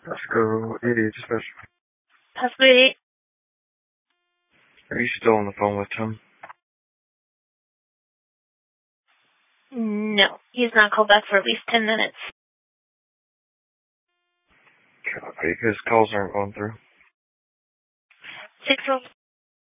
Let's go 88 dispatch. Possibly. Are you still on the phone with Tim? No, he's not called back for at least 10 minutes. Copy, because calls aren't going through. 6